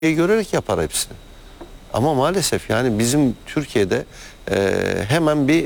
görerek yapar hepsini. Ama maalesef yani bizim Türkiye'de hemen bir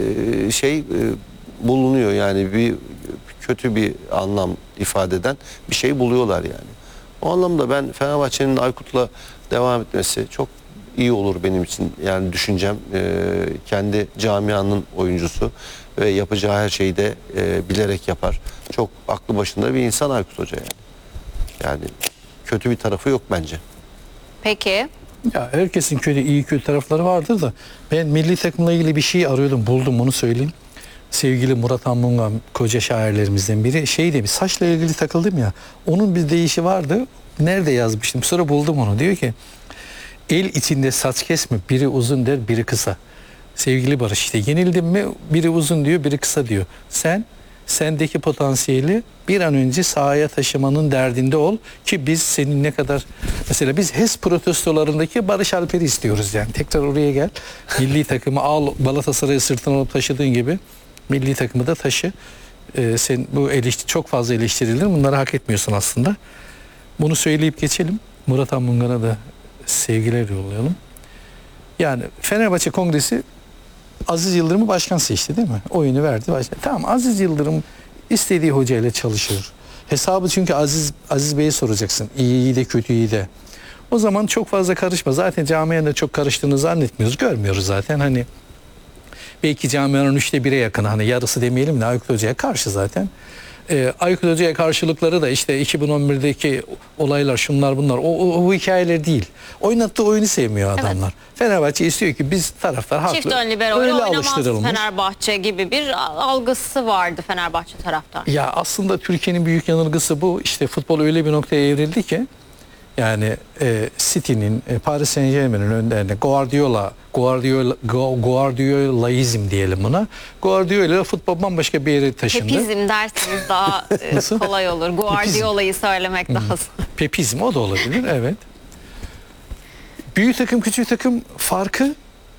bulunuyor, yani bir kötü bir anlam ifade eden bir şey buluyorlar yani. O anlamda ben Fenerbahçe'nin Aykut'la devam etmesi çok iyi olur benim için. Yani düşüncem, kendi camianın oyuncusu ve yapacağı her şeyi de bilerek yapar. Çok aklı başında bir insan Aykut Hoca yani. Yani kötü bir tarafı yok bence. Peki. Ya herkesin iyi kötü tarafları vardır da ben milli takımla ilgili bir şey arıyordum, buldum, onu söyleyeyim. Sevgili Murat Anmungan, koca şairlerimizden biri şey demiş, saçla ilgili takıldım ya, onun bir deyişi vardı, nerede yazmıştım, sonra buldum onu. Diyor ki el içinde saç kesme, biri uzun der biri kısa. Sevgili Barış, işte yenildin mi biri uzun diyor biri kısa diyor. Sendeki potansiyeli bir an önce sahaya taşımanın derdinde ol ki biz senin ne kadar, mesela biz HES protestolarındaki Barış Alper'i istiyoruz yani. Tekrar oraya gel. Milli takımı al, Galatasaray'ı sırtına alıp taşıdığın gibi milli takımı da taşı. Sen bu çok fazla eleştirilir. Bunları hak etmiyorsun aslında. Bunu söyleyip geçelim. Murat Anmungan'a da sevgiler yollayalım. Yani Fenerbahçe Kongresi Aziz Yıldırım'ı başkan seçti değil mi? Oyunu verdi. Tamam, Aziz Yıldırım istediği hocayla çalışır. Hesabı çünkü Aziz Bey'e soracaksın. İyi de kötüyü de. O zaman çok fazla karışma. Zaten camianın da çok karıştığını zannetmiyoruz. Görmüyoruz zaten. Hani belki camianın 1/3'e yakın, hani yarısı demeyelim de Aykut Hoca'ya karşı zaten. Aykut Hoca'ya karşılıkları da işte 2011'deki olaylar, şunlar bunlar, o hikayeler değil. Oynattığı oyunu sevmiyor adamlar. Evet. Fenerbahçe istiyor ki biz taraftar haklı. Çift ön libero oynamaz Fenerbahçe gibi bir algısı vardı Fenerbahçe taraftar. Ya aslında Türkiye'nin büyük yanılgısı bu. İşte futbol öyle bir noktaya evrildi ki yani City'nin, Paris Saint-Germain'in önderine Guardiola'izm diyelim buna. Guardiola futbol bambaşka bir yere taşındı. Pepizm derseniz daha kolay olur. Guardiola'yı söylemek lazım. Pepizm, o da olabilir, evet. Büyük takım küçük takım farkı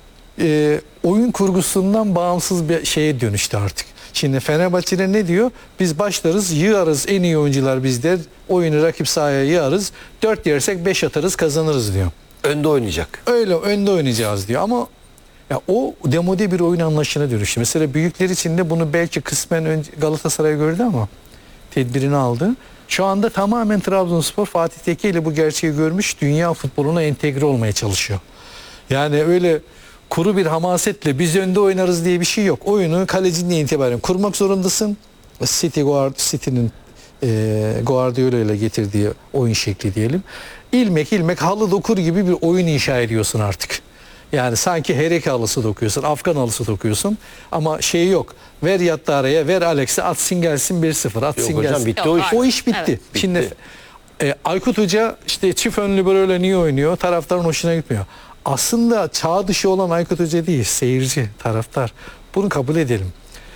oyun kurgusundan bağımsız bir şeye dönüştü artık. Şimdi Fenerbahçe'de ne diyor? Biz başlarız, yığarız, en iyi oyuncular bizde. Oyunu rakip sahaya yığarız. 4 yersek 5 atarız, kazanırız diyor. Önde oynayacak. Öyle önde oynayacağız diyor ama ya o demode bir oyun anlayışına dönüştü. Mesela büyükler için de bunu belki kısmen önce Galatasaray gördü ama tedbirini aldı. Şu anda tamamen Trabzonspor Fatih Tekke ile bu gerçeği görmüş, dünya futboluna entegre olmaya çalışıyor. Yani öyle kuru bir hamasetle biz önde oynarız diye bir şey yok. Oyunu kalecinin itibaren kurmak zorundasın. City'nin Guardiola ile getirdiği oyun şekli diyelim. İlmek ilmek halı dokur gibi bir oyun inşa ediyorsun artık. Yani sanki Hereke halısı dokuyorsun, Afgan halısı dokuyorsun ama şey yok. Ver yattı araya, ver Alex'e, atsın gelsin 1-0, atsın yok, gelsin. hocam, bitti o iş. O iş bitti. Evet. Şimdi Aykut Hoca işte çift ön libero'yla niye oynuyor? Taraftarın hoşuna gitmiyor. Aslında çağ dışı olan Aykut Hoca değil, seyirci, taraftar. Bunu kabul edelim.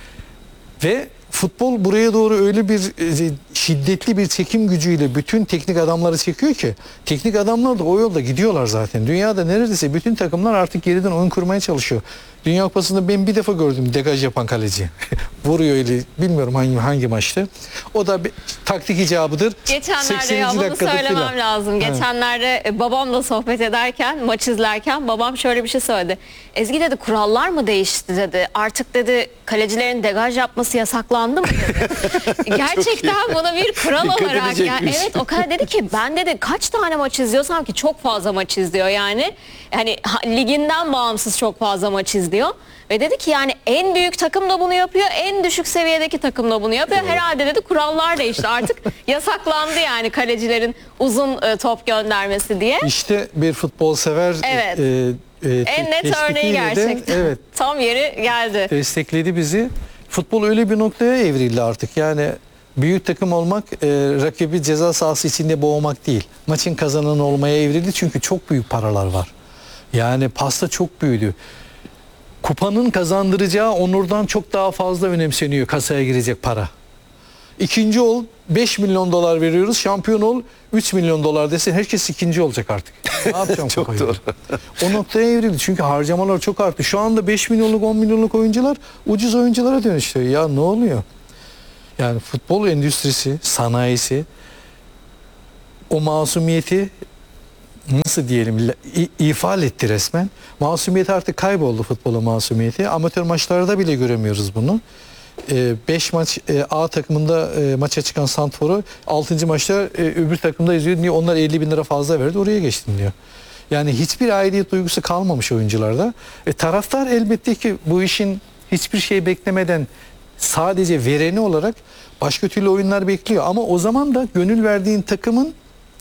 Ve futbol buraya doğru öyle bir şiddetli bir çekim gücüyle bütün teknik adamları çekiyor ki teknik adamlar da o yolda gidiyorlar zaten. Dünyada neredeyse bütün takımlar artık geriden oyun kurmaya çalışıyor. Dünya Kupası'nda ben bir defa gördüm degaj yapan kaleci. Vuruyor öyle, bilmiyorum hangi maçtı. O da bir taktik icabıdır. Geçenlerde ya bunu söylemem lazım. Geçenlerde babamla sohbet ederken, maç izlerken babam şöyle bir şey söyledi. Ezgi dedi, kurallar mı değişti dedi. Artık dedi kalecilerin degaj yapması yasaklandı mı dedi. Gerçekten bunu bir kural olarak yani, evet, o kadar dedi ki ben dedi kaç tane maç izliyorsam ki çok fazla maç izliyor yani. Yani liginden bağımsız çok fazla maç izliyor. Ve dedi ki yani en büyük takım da bunu yapıyor, en düşük seviyedeki takım da bunu yapıyor. Herhalde dedi kurallar değişti, artık yasaklandı yani kalecilerin uzun top göndermesi diye. İşte bir futbol sever evet. En net örneği gerçekten. Evet. Tam yeri geldi. Destekledi bizi. Futbol öyle bir noktaya evrildi artık. Yani büyük takım olmak rakibi ceza sahası içinde boğmak değil. Maçın kazananı olmaya evrildi çünkü çok büyük paralar var. Yani pasta çok büyüdü. Kupanın kazandıracağı onurdan çok daha fazla önemseniyor kasaya girecek para. İkinci ol 5 milyon dolar veriyoruz, şampiyon ol 3 milyon dolar desin herkes ikinci olacak artık. Ne yapacağım? Çok doğru. O noktaya evrildi çünkü harcamalar çok arttı. Şu anda 5 milyonluk 10 milyonluk oyuncular ucuz oyunculara dönüştü. Ya ne oluyor? Yani futbol endüstrisi, sanayisi o masumiyeti nasıl diyelim ifade etti resmen. Masumiyeti artık kayboldu, futbolun masumiyeti. Amatör maçlarda bile göremiyoruz bunu. 5 maç A takımında maça çıkan santrforu 6. maçta öbür takımda izliyor. Niye? Onlar 50 bin lira fazla verdi, oraya geçtim diyor. Yani hiçbir aidiyet duygusu kalmamış oyuncularda. Taraftar elbette ki bu işin hiçbir şey beklemeden sadece vereni olarak başka türlü oyunlar bekliyor. Ama o zaman da gönül verdiğin takımın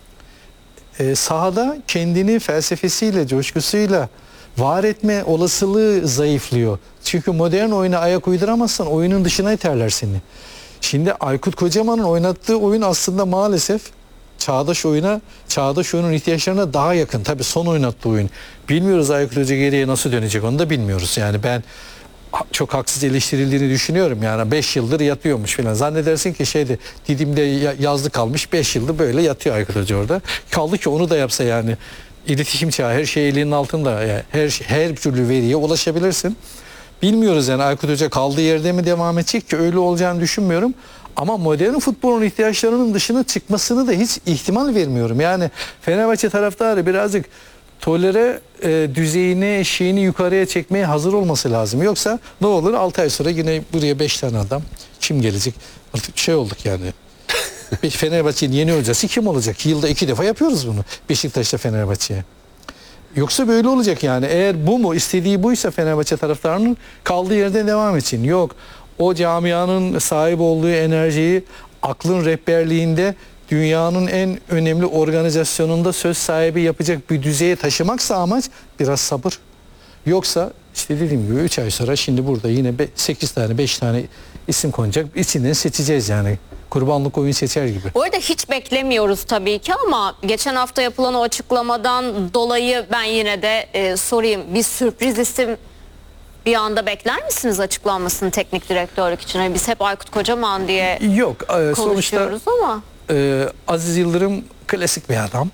sahada kendini felsefesiyle, coşkusuyla var etme olasılığı zayıflıyor. Çünkü modern oyuna ayak uyduramazsan oyunun dışına iterler seni. Şimdi Aykut Kocaman'ın oynattığı oyun aslında maalesef çağdaş oyunun ihtiyaçlarına daha yakın. Tabii son oynattığı oyun. Bilmiyoruz Aykut Hoca geriye nasıl dönecek, onu da bilmiyoruz. Yani ben çok haksız eleştirildiğini düşünüyorum. Yani 5 yıldır yatıyormuş filan. Zannedersin ki Didim'de yazlı kalmış, 5 yıldır böyle yatıyor Aykut Hoca orada. Kaldı ki onu da yapsa yani iletişim çağı, her şey elinin altında. Yani her türlü veriye ulaşabilirsin. Bilmiyoruz yani Aykut Hoca kaldığı yerde mi devam edecek, ki öyle olacağını düşünmüyorum. Ama modern futbolun ihtiyaçlarının dışına çıkmasını da hiç ihtimal vermiyorum. Yani Fenerbahçe taraftarı birazcık tolere düzeyini, şeyini yukarıya çekmeye hazır olması lazım. Yoksa ne olur, 6 ay sonra yine buraya 5 tane adam kim gelecek? Artık şey olduk yani. Fenerbahçe'nin yeni hocası kim olacak? Yılda 2 defa yapıyoruz bunu Beşiktaş'ta Fenerbahçe'ye. Yoksa böyle olacak yani. Eğer bu mu, istediği buysa Fenerbahçe taraftarının kaldığı yerde devam etsin. Yok, o camianın sahip olduğu enerjiyi aklın rehberliğinde dünyanın en önemli organizasyonunda söz sahibi yapacak bir düzeye taşımaksa amaç, biraz sabır. Yoksa işte dediğim gibi 3 ay sonra şimdi burada yine 8 tane 5 tane isim konacak. İçinden seçeceğiz yani. Kurbanlık oyun seçer gibi. Bu arada hiç beklemiyoruz tabii ki ama geçen hafta yapılan o açıklamadan dolayı ben yine de sorayım. Bir sürpriz isim bir anda bekler misiniz açıklanmasını teknik direktörlük için? Yani biz hep Aykut Kocaman diye Yok, sonuçta konuşuyoruz ama. Aziz Yıldırım klasik bir adam.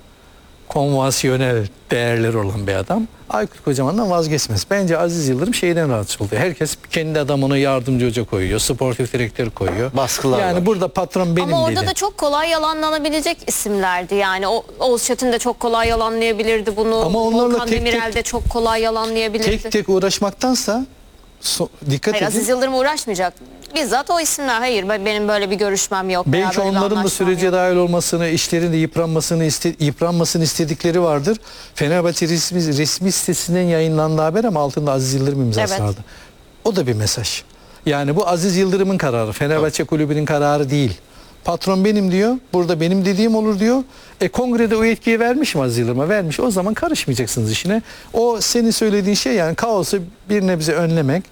Konvansiyonel değerleri olan bir adam. Aykut Kocaman'dan vazgeçmez. Bence Aziz Yıldırım şeyden rahatsız oluyor. Herkes kendi adamını yardımcı hoca koyuyor, sportif direktör koyuyor. Baskılar yani var. burada patron benim dedi. Ama orada da çok kolay yalanlanabilecek isimlerdi. Yani Oğuz Çetin de çok kolay yalanlayabilirdi bunu. Ama onlarla Volkan Demirel de çok kolay yalanlayabilirdi. tek tek uğraşmaktansa dikkat Hayır, edin. Aziz Yıldırım uğraşmayacak. Bizzat o isimler, hayır benim böyle bir görüşmem yok. veya Belki böyle bir onların da anlaşmam sürece yok. dahil olmasını, işlerin de yıpranmasını istedikleri vardır. Fenerbahçe resmi sitesinden yayınlandı haber ama altında Aziz Yıldırım imzası Evet. vardı. O da bir mesaj. Yani bu Aziz Yıldırım'ın kararı. Fenerbahçe kulübünün kararı değil. Patron benim diyor. Burada benim dediğim olur diyor. Kongrede o yetkiyi vermiş mi Aziz Yıldırım'a? Vermiş. O zaman karışmayacaksınız işine. O senin söylediğin şey yani kaosu bir nebze önlemek.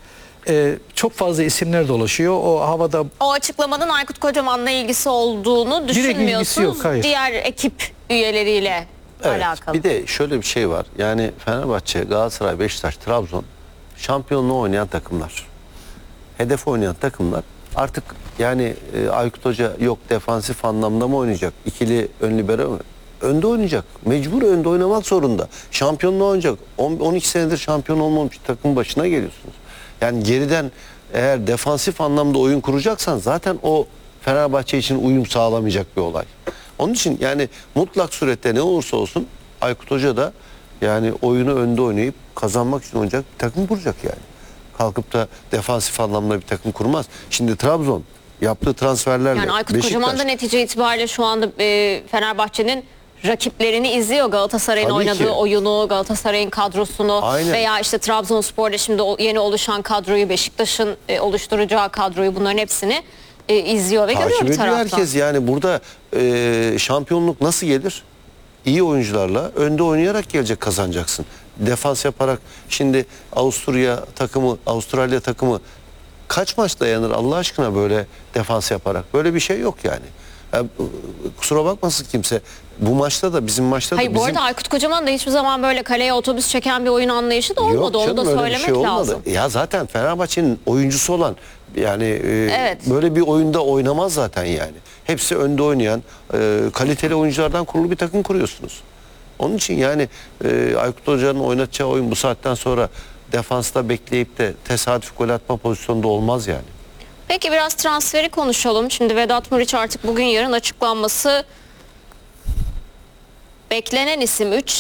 Çok fazla isimler dolaşıyor. O havada O açıklamanın Aykut Kocaman'la ilgisi olduğunu ilgisi düşünmüyorsunuz. yok, hayır. Diğer ekip üyeleriyle Evet, alakalı. bir de şöyle bir şey var. Yani Fenerbahçe, Galatasaray, Beşiktaş, Trabzon şampiyonluğu oynayan takımlar. Hedef oynayan takımlar. Artık yani Aykut Hoca yok defansif anlamda mı oynayacak? İkili ön libero mu? Önde oynayacak. Mecbur önde oynamak zorunda. Şampiyonluğu oynayacak. 12 senedir şampiyon olmamış takım başına geliyorsunuz. Yani geriden eğer defansif anlamda oyun kuracaksan zaten o Fenerbahçe için uyum sağlamayacak bir olay. Onun için yani mutlak surette ne olursa olsun Aykut Hoca da yani oyunu önde oynayıp kazanmak için oynayacak bir takım kuracak yani. Kalkıp da defansif anlamda bir takım kurmaz. Şimdi Trabzon yaptığı transferlerle Yani Aykut Beşiktaş, Kocaman da netice itibariyle şu anda Fenerbahçe'nin rakiplerini izliyor. Galatasaray'ın Tabii oynadığı ki. oyunu, Galatasaray'ın kadrosunu Aynen. veya işte Trabzonspor'da şimdi yeni oluşan kadroyu, Beşiktaş'ın oluşturacağı kadroyu, bunların hepsini izliyor ve görüyor takip bir ediyor taraftan. herkes. Yani burada şampiyonluk nasıl gelir? İyi oyuncularla önde oynayarak gelecek, kazanacaksın. Defans yaparak şimdi Avustralya takımı kaç maç dayanır Allah aşkına böyle defans yaparak? Böyle bir şey yok yani. Kusura bakmasın kimse. Bu maçta da bizim maçta da Hayır, bu bizim... arada Aykut Kocaman da hiçbir zaman böyle kaleye otobüs çeken bir oyun anlayışı da olmadı. Yok Onu canım, da öyle bir söylemek şey olmadı. lazım. Ya zaten Fenerbahçe'nin oyuncusu olan yani Evet. böyle bir oyunda oynamaz zaten yani. Hepsi önde oynayan kaliteli oyunculardan kurulu bir takım kuruyorsunuz. Onun için yani Aykut Hoca'nın oynatacağı oyun bu saatten sonra defansta bekleyip de tesadüf gol atma pozisyonunda olmaz yani. Peki biraz transferi konuşalım. Şimdi Vedat Muriç artık bugün yarın açıklanması beklenen isim 3